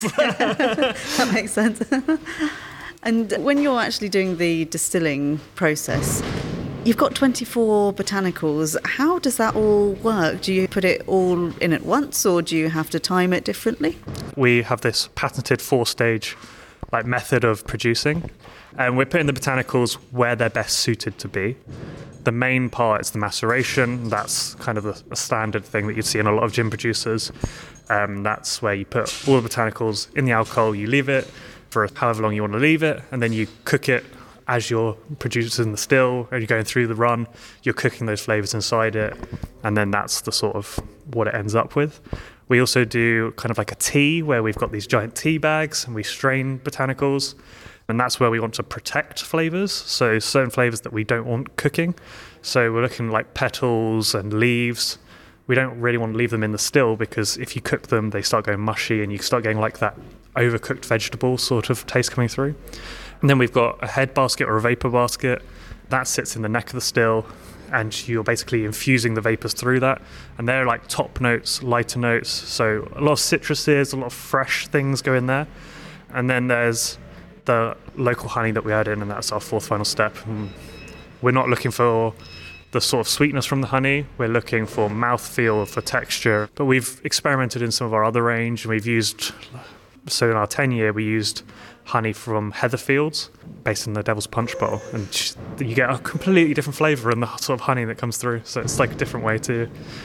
That makes sense. And when you're actually doing the distilling process, you've got 24 botanicals. How does that all work? Do you put it all in at once, or do you have to time it differently? We have this patented 4-stage method of producing, and we're putting the botanicals where they're best suited to be. The main part is the maceration. That's kind of a standard thing that you'd see in a lot of gin producers. That's where you put all the botanicals in the alcohol, you leave it for however long you want to leave it, and then you cook it as you're producing the still, and you're going through the run, you're cooking those flavours inside it, and then that's the sort of what it ends up with. We also do kind of like a tea, where we've got these giant tea bags, and we strain botanicals, and that's where we want to protect flavours, so certain flavours that we don't want cooking. So we're looking like petals and leaves. We don't really want to leave them in the still, because if you cook them, they start going mushy, and you start getting like that overcooked vegetable sort of taste coming through. And then we've got a head basket or a vapour basket. That sits in the neck of the still, and you're basically infusing the vapours through that. And they're like top notes, lighter notes. So a lot of citruses, a lot of fresh things go in there. And then there's the local honey that we add in, and that's our fourth final step. And we're not looking for the sort of sweetness from the honey. We're looking for mouthfeel, for texture. But we've experimented in some of our other range, and we've used... So in our 10-year, we used honey from Heatherfields, based in the Devil's Punch bottle, and you get a completely different flavour in the sort of honey that comes through. So it's like a different way to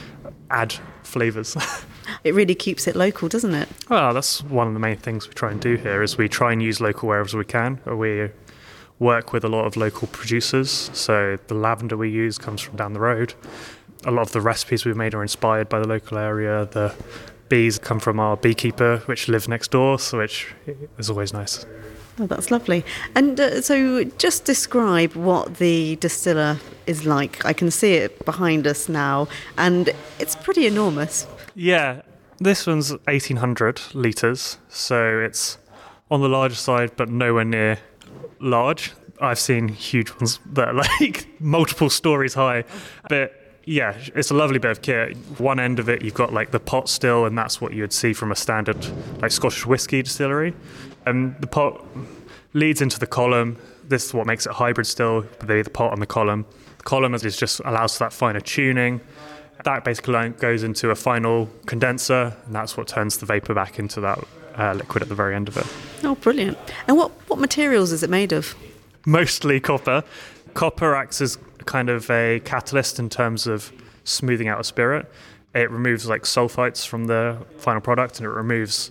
add flavours. It really keeps it local, doesn't it? Well, that's one of the main things we try and do here, is we try and use local wherever we can. We work with a lot of local producers, so the lavender we use comes from down the road. A lot of the recipes we've made are inspired by the local area. The bees come from our beekeeper, which lives next door, so which is always nice. Oh, that's lovely. And so just describe what the distiller is like. I can see it behind us now, and it's pretty enormous. Yeah, this one's 1,800 litres, so it's on the larger side, but nowhere near large. I've seen huge ones that are like multiple stories high, but yeah, it's a lovely bit of kit. One end of it, you've got like the pot still, and that's what you would see from a standard like Scottish whisky distillery. And the pot leads into the column. This is what makes it hybrid still, the pot and the column. The column is just allows for that finer tuning. That basically goes into a final condenser, and that's what turns the vapour back into that liquid at the very end of it. Oh, brilliant. And what materials is it made of? Mostly copper. Copper acts as kind of a catalyst in terms of smoothing out a spirit. It removes like sulfites from the final product, and it removes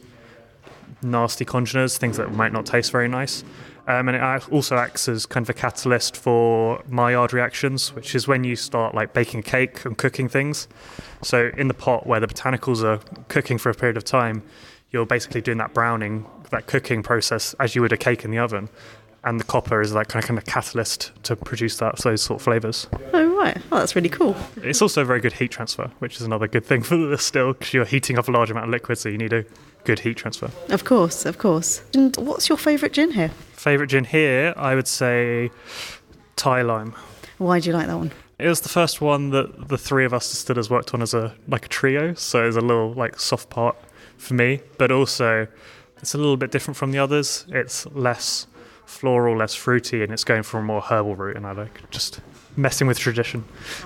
nasty congeners, things that might not taste very nice. And it also acts as kind of a catalyst for Maillard reactions, which is when you start like baking a cake and cooking things. So in the pot where the botanicals are cooking for a period of time, you're basically doing that browning, that cooking process as you would a cake in the oven. And the copper is like kind of catalyst to produce those sort of flavours. Oh, right. Oh, that's really cool. It's also a very good heat transfer, which is another good thing for the still, because you're heating up a large amount of liquid, so you need a good heat transfer. Of course, of course. And what's your favourite gin here? Favourite gin here, I would say Thai Lime. Why do you like that one? It was the first one that the three of us distillers worked on as a trio, so there's a little like soft part for me, but also it's a little bit different from the others. It's less floral, less fruity, and it's going for a more herbal route, and I like just messing with tradition.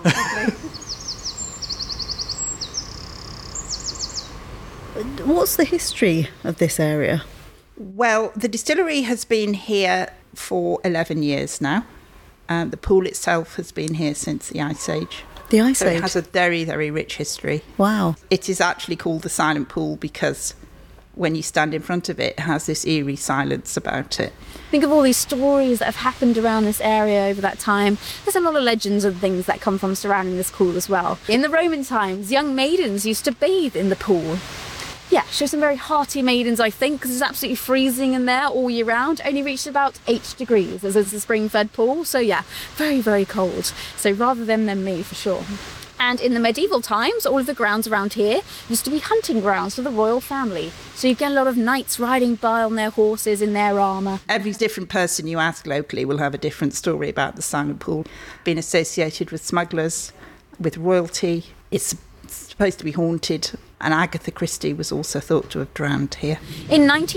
What's the history of this area? Well, the distillery has been here for 11 years now. The pool itself has been here since the Ice Age. The Ice Age? It has a very, very rich history. Wow. It is actually called the Silent Pool because when you stand in front of it, it has this eerie silence about it. Think of all these stories that have happened around this area over that time. There's a lot of legends and things that come from surrounding this pool as well. In the Roman times, young maidens used to bathe in the pool. Yeah, show some very hearty maidens, I think, because it's absolutely freezing in there all year round. Only reached about 8 degrees as it's a spring-fed pool. So yeah, very, very cold. So rather them than me, for sure. And in the medieval times, all of the grounds around here used to be hunting grounds for the royal family. So you get a lot of knights riding by on their horses in their armour. Every different person you ask locally will have a different story about the Silent Pool. Being associated with smugglers, with royalty. It's supposed to be haunted And Agatha Christie was also thought to have drowned here. In